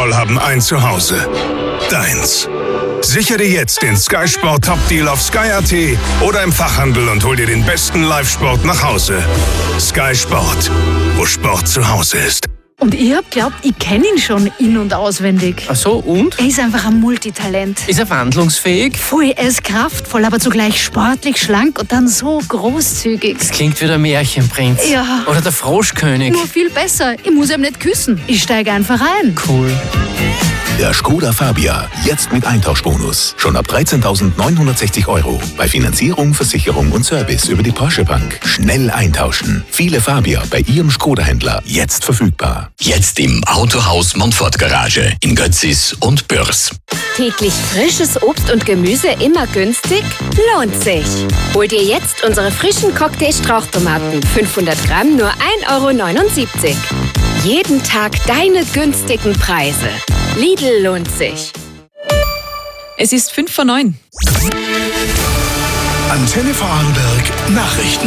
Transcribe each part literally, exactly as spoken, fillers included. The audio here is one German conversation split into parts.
Football haben ein Zuhause. Deins. Sichere dir jetzt den Sky Sport Top Deal auf sky punkt at oder im Fachhandel und hol dir den besten Live-Sport nach Hause. Sky Sport, wo Sport zu Hause ist. Und ich hab glaubt, ich kenne ihn schon in- und auswendig. Ach so, und? Er ist einfach ein Multitalent. Ist er wandlungsfähig? Voll, er ist kraftvoll, aber zugleich sportlich, schlank und dann so großzügig. Das klingt wie der Märchenprinz. Ja. Oder der Froschkönig. Nur viel besser. Ich muss ihm nicht küssen. Ich steige einfach ein. Cool. Der Skoda Fabia, jetzt mit Eintauschbonus. Schon ab dreizehntausendneunhundertsechzig Euro. Bei Finanzierung, Versicherung und Service über die Porsche Bank. Schnell eintauschen. Viele Fabia bei Ihrem Skoda-Händler. Jetzt verfügbar. Jetzt im Autohaus Montfort Garage in Götzis und Bürs. Täglich frisches Obst und Gemüse immer günstig? Lohnt sich. Hol dir jetzt unsere frischen Cocktail-Strauchtomaten. fünfhundert Gramm nur ein Euro neunundsiebzig. Jeden Tag deine günstigen Preise. Lidl lohnt sich. Es ist fünf vor neun. Antenne Vorarlberg Nachrichten.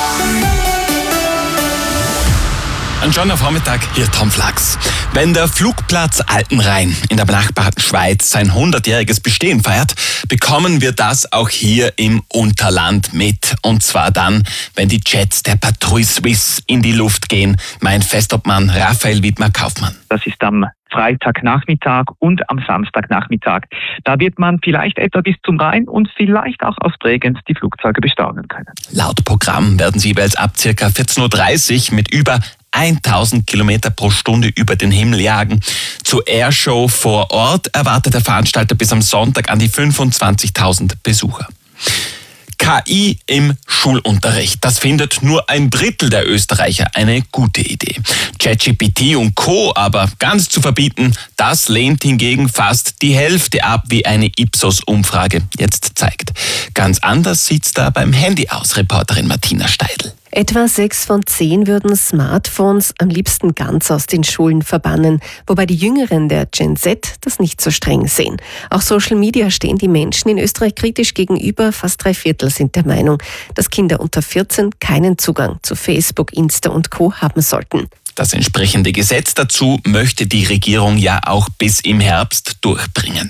Ein schöner Vormittag, hier Tom Flachs. Wenn der Flugplatz Altenrhein in der benachbarten Schweiz sein hundertjähriges Bestehen feiert, bekommen wir das auch hier im Unterland mit. Und zwar dann, wenn die Jets der Patrouille Suisse in die Luft gehen, meint Festobmann Raphael Widmer-Kaufmann. Das ist am Freitagnachmittag und am Samstagnachmittag. Da wird man vielleicht etwa bis zum Rhein und vielleicht auch auf Bregenz die Flugzeuge bestaunen können. Laut Programm werden sie jeweils ab ca. vierzehn Uhr dreißig mit über tausend Kilometer pro Stunde über den Himmel jagen. Zur Airshow vor Ort erwartet der Veranstalter bis am Sonntag an die fünfundzwanzigtausend Besucher. K I im Schulunterricht. Das findet nur ein Drittel der Österreicher eine gute Idee. ChatGPT und Co. aber ganz zu verbieten, das lehnt hingegen fast die Hälfte ab, wie eine Ipsos-Umfrage jetzt zeigt. Ganz anders sieht's da beim Handy aus, Reporterin Martina Steidl. Etwa sechs von zehn würden Smartphones am liebsten ganz aus den Schulen verbannen, wobei die Jüngeren der Gen Z das nicht so streng sehen. Auch Social Media stehen die Menschen in Österreich kritisch gegenüber. Fast drei Viertel sind der Meinung, dass Kinder unter vierzehn keinen Zugang zu Facebook, Insta und Co. haben sollten. Das entsprechende Gesetz dazu möchte die Regierung ja auch bis im Herbst durchbringen.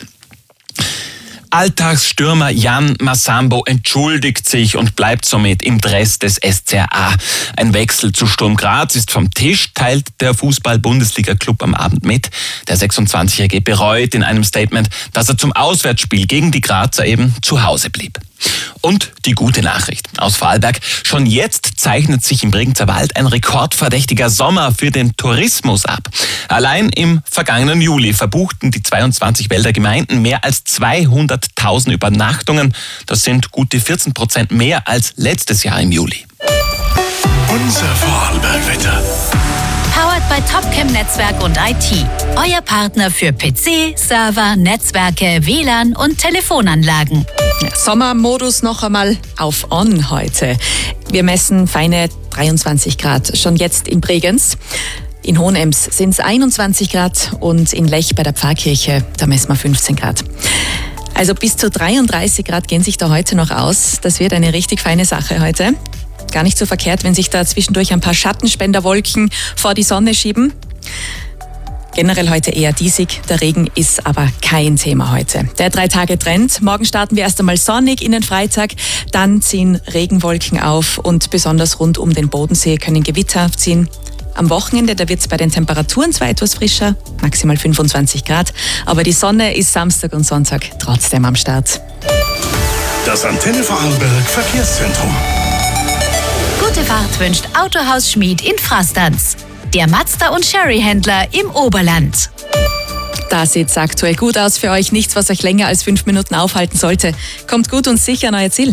Alltagsstürmer Jan Masambo entschuldigt sich und bleibt somit im Dress des S C R A. Ein Wechsel zu Sturm Graz ist vom Tisch, teilt der Fußball-Bundesliga-Club am Abend mit. Der sechsundzwanzigjährige bereut in einem Statement, dass er zum Auswärtsspiel gegen die Grazer eben zu Hause blieb. Und die gute Nachricht aus Vorarlberg. Schon jetzt zeichnet sich im Bregenzer Wald ein rekordverdächtiger Sommer für den Tourismus ab. Allein im vergangenen Juli verbuchten die zweiundzwanzig Wälder Gemeinden mehr als zweihunderttausend Übernachtungen. Das sind gute vierzehn Prozent mehr als letztes Jahr im Juli. Unser Vorarlberg-Wetter. Powered by Topcam Netzwerk und I T. Euer Partner für P C, Server, Netzwerke, W L A N und Telefonanlagen. Sommermodus noch einmal auf On heute. Wir messen feine dreiundzwanzig Grad, schon jetzt in Bregenz. In Hohenems sind es einundzwanzig Grad und in Lech bei der Pfarrkirche, da messen wir fünfzehn Grad. Also bis zu dreiunddreißig Grad gehen sich da heute noch aus. Das wird eine richtig feine Sache heute. Gar nicht so verkehrt, wenn sich da zwischendurch ein paar Schattenspenderwolken vor die Sonne schieben. Generell heute eher diesig, der Regen ist aber kein Thema heute. Der Drei-Tage-Trend, morgen starten wir erst einmal sonnig in den Freitag, dann ziehen Regenwolken auf und besonders rund um den Bodensee können Gewitter aufziehen. Am Wochenende, da wird es bei den Temperaturen zwar etwas frischer, maximal fünfundzwanzig Grad, aber die Sonne ist Samstag und Sonntag trotzdem am Start. Das Antenne Vorarlberg Verkehrszentrum. Gute Fahrt wünscht Autohaus Schmied in Frastanz. Der Mazda- und Sherry-Händler im Oberland. Da sieht's aktuell gut aus für euch. Nichts, was euch länger als fünf Minuten aufhalten sollte. Kommt gut und sicher an euer Ziel.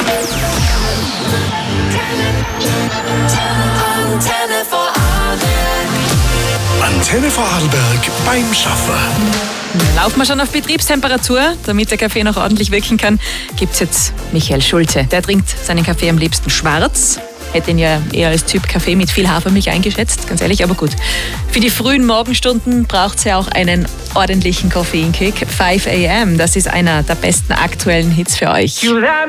Antenne Vorarlberg beim Schaffer. Laufen wir schon auf Betriebstemperatur, damit der Kaffee noch ordentlich wirken kann, gibt's jetzt Michael Schulte. Der trinkt seinen Kaffee am liebsten schwarz. Hätte ihn ja eher als Typ Kaffee mit viel Hafermilch eingeschätzt, ganz ehrlich, aber gut. Für die frühen Morgenstunden braucht es ja auch einen ordentlichen Koffeinkick. five a m, das ist einer der besten aktuellen Hits für euch.